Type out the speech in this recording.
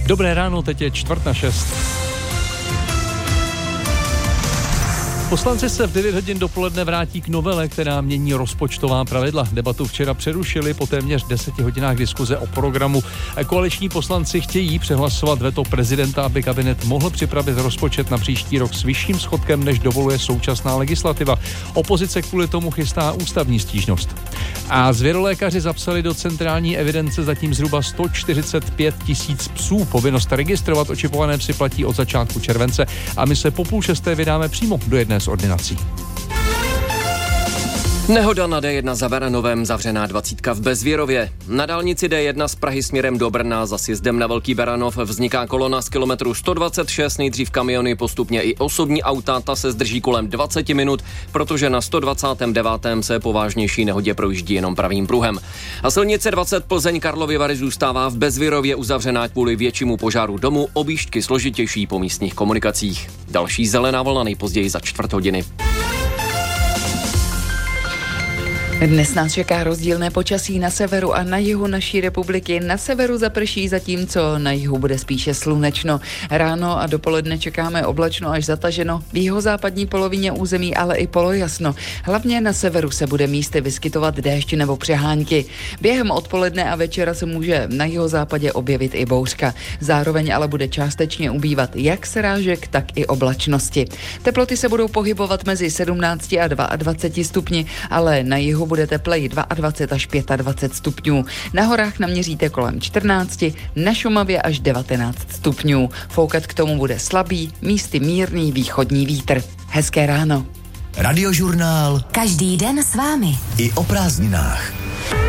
Dobré ráno, teď je 5:45. Poslanci se v 9 hodin dopoledne vrátí k novele, která mění rozpočtová pravidla. Debatu včera přerušili po téměř 10 hodinách diskuze o programu. Koaliční poslanci chtějí přehlasovat veto prezidenta, aby kabinet mohl připravit rozpočet na příští rok s vyšším schodkem, než dovoluje současná legislativa. Opozice kvůli tomu chystá ústavní stížnost. A zvěrolékaři zapsali do centrální evidence zatím zhruba 145 000 psů. Povinnost registrovat očipované psy platí od začátku července a my se po 5:30 vydáme přímo do jedné z ordinací. Nehoda na D1 za Beranovem, zavřená 20 v Bezvěrově. Na dálnici D1 z Prahy směrem do Brna za sjezdem na Velký Beranov vzniká kolona z kilometru 126, nejdřív kamiony, postupně i osobní auta, ta se zdrží kolem 20 minut, protože na 129. se po vážnější nehodě projíždí jenom pravým pruhem. A silnice 20 Plzeň Karlovy Vary zůstává v Bezvěrově uzavřená kvůli většímu požáru domu, objížďky složitější po místních komunikacích. Další zelená vlna nejpozději za 4:15. Dnes nás čeká rozdílné počasí na severu a na jihu naší republiky. Na severu zaprší, zatímco na jihu bude spíše slunečno. Ráno a dopoledne čekáme oblačno až zataženo, v jihozápadní polovině území ale i polojasno. Hlavně na severu se bude místy vyskytovat déšť nebo přehánky. Během odpoledne a večera se může na jihozápadě objevit i bouřka. Zároveň ale bude částečně ubývat jak srážek, tak i oblačnosti. Teploty se budou pohybovat mezi 17 a 22 stupni, ale na jihu bude tepleji 22 až 25 stupňů. Na horách naměříte kolem 14, na Šumavě až 19 stupňů. Foukat k tomu bude slabý, místy mírný východní vítr. Hezké ráno. Radiožurnál. Každý den s vámi. I o prázdninách.